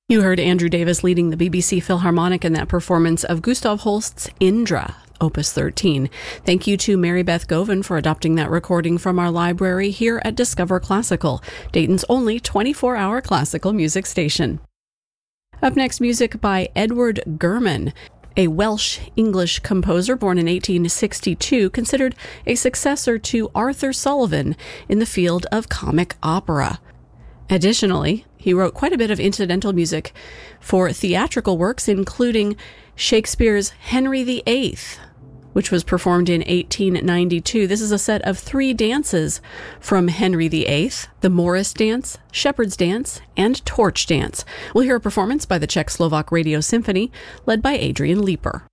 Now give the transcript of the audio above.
You heard Andrew Davis leading the BBC Philharmonic in that performance of Gustav Holst's Indra, Opus 13. Thank you to Mary Beth Govan for adopting that recording from our library here at Discover Classical, Dayton's only 24-hour classical music station. Up next, music by Edward Gurman, a Welsh-English composer born in 1862, considered a successor to Arthur Sullivan in the field of comic opera. Additionally, he wrote quite a bit of incidental music for theatrical works, including Shakespeare's Henry VIII, which was performed in 1892. This is a set of 3 dances from Henry VIII: the Morris Dance, Shepherd's Dance, and Torch Dance. We'll hear a performance by the Czech-Slovak Radio Symphony, led by Adrian Leeper.